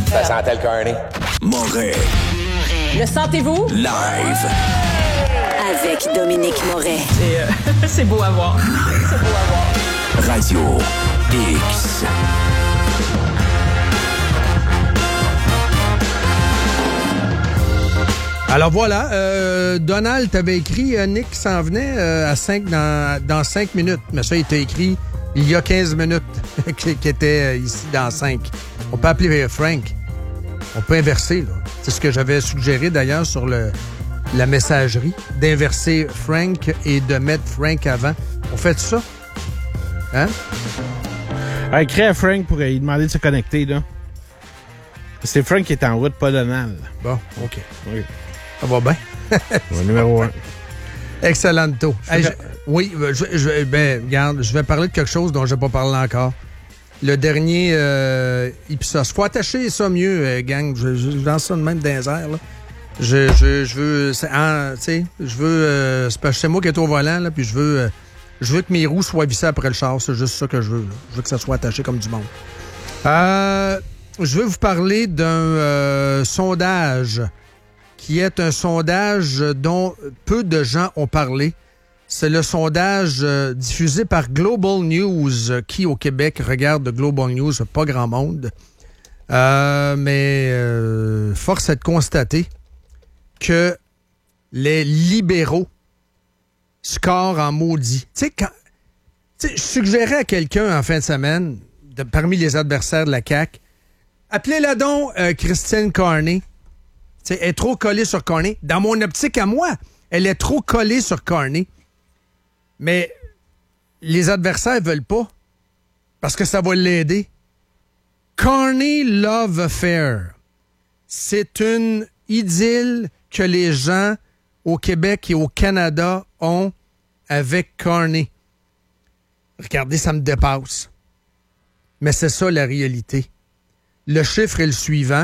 Ça sentait le Carney. Moret. Le sentez-vous? Live. Avec Dominique Moret. C'est beau à voir. C'est beau à voir. Radio X. Alors voilà, Donald t'avait écrit Nick s'en venait à 5 dans 5 minutes. Mais ça, il t'a écrit il y a 15 minutes qui était ici dans 5. On peut appeler Frank. On peut inverser, là. C'est ce que j'avais suggéré d'ailleurs sur la messagerie, d'inverser Frank et de mettre Frank avant. On fait ça? Hein? Écris à Frank pour lui demander de se connecter, là. C'est Frank qui est en route, pas Donald. Bon, OK. Oui. Ça va bien. Ouais, numéro 1. Excellento. Oui, regarde, je vais parler de quelque chose dont je n'ai pas parlé encore. Le dernier Ipsos. Faut attacher ça mieux, gang. Je lance ça de même dans les airs, là. Je veux... tu sais, je veux... c'est parce que c'est moi qui est au volant, là, puis je veux que mes roues soient vissées après le char. C'est juste ça que je veux, là. Je veux que ça soit attaché comme du monde. Je veux vous parler d'un sondage qui est un sondage dont peu de gens ont parlé. C'est le sondage diffusé par Global News. Qui, au Québec, regarde Global News? Pas grand monde. Mais force est de constater que les libéraux scorent en maudit. Tu sais, je suggérais à quelqu'un en fin de semaine, parmi les adversaires de la CAQ, appelez-la donc Christine Carney. T'sais, elle est trop collée sur Carney. Dans mon optique à moi, elle est trop collée sur Carney. Mais les adversaires veulent pas. Parce que ça va l'aider. Carney Love Affair. C'est une idylle que les gens au Québec et au Canada ont avec Carney. Regardez, ça me dépasse. Mais c'est ça la réalité. Le chiffre est le suivant.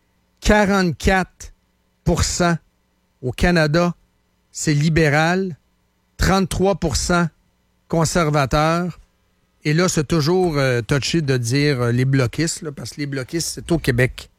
44% au Canada, c'est libéral. 33% conservateur. Et là, c'est toujours touché de dire les bloquistes, là, parce que les bloquistes, c'est au Québec.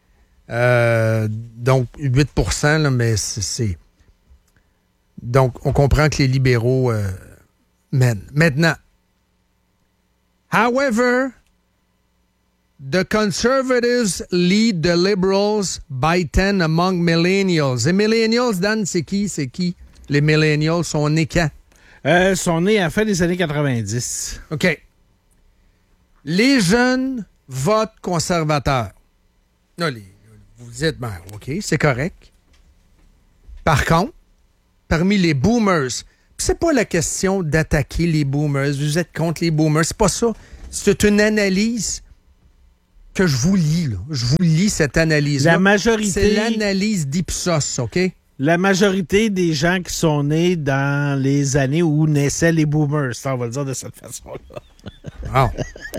Donc, 8%, là, mais c'est... Donc, on comprend que les libéraux mènent. Maintenant, however... The conservatives lead the liberals by 10 among millennials. Les millennials, Dan, c'est qui? C'est qui? Les millennials sont nés quand? Sont nés à la fin des années 90. OK. Les jeunes votent conservateurs. Là, vous dites, ben, OK, c'est correct. Par contre, parmi les boomers, c'est pas la question d'attaquer les boomers. Vous êtes contre les boomers. C'est pas ça. C'est une analyse que je vous lis, là. Je vous lis cette analyse-là. La majorité... C'est l'analyse d'Ipsos, OK? La majorité des gens qui sont nés dans les années où naissaient les boomers, ça, on va le dire de cette façon-là. Wow.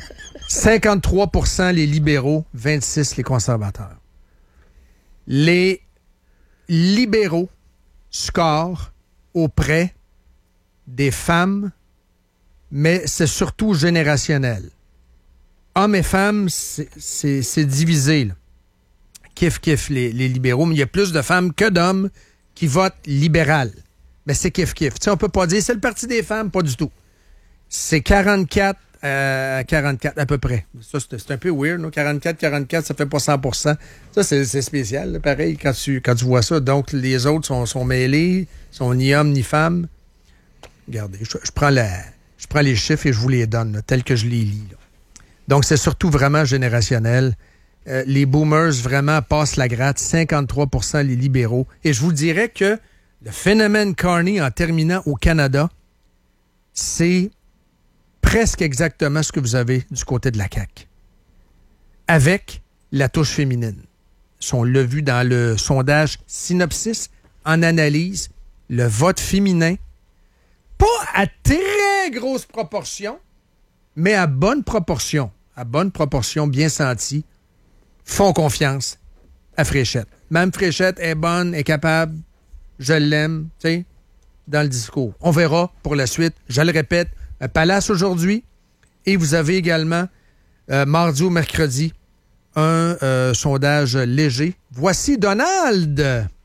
53% les libéraux, 26% les conservateurs. Les libéraux scorent auprès des femmes, mais c'est surtout générationnel. Hommes et femmes, c'est divisé, là. Kiff, les libéraux, mais il y a plus de femmes que d'hommes qui votent libéral. Mais c'est kiff. Tu sais, on peut pas dire c'est le parti des femmes, pas du tout. C'est 44 à 44 à peu près. Ça, c'est un peu weird, non? 44, ça fait pas 100%. Ça, c'est spécial, là, pareil, quand tu vois ça. Donc, les autres sont mêlés, sont ni hommes ni femmes. Regardez, je prends les chiffres et je vous les donne, là, tels que je les lis, là. Donc, c'est surtout vraiment générationnel. Les boomers, vraiment, passent la gratte. 53% les libéraux. Et je vous dirais que le phénomène Carney, en terminant au Canada, c'est presque exactement ce que vous avez du côté de la CAQ. Avec la touche féminine. On l'a vu dans le sondage Synopsis, en analyse, le vote féminin, pas à très grosse proportion, mais à bonne proportion, bien sentie, font confiance à Fréchette. Même Fréchette est bonne, est capable, je l'aime, tu sais, dans le discours. On verra pour la suite. Je le répète, Palace aujourd'hui, et vous avez également, mardi ou mercredi, un sondage léger. Voici Donald.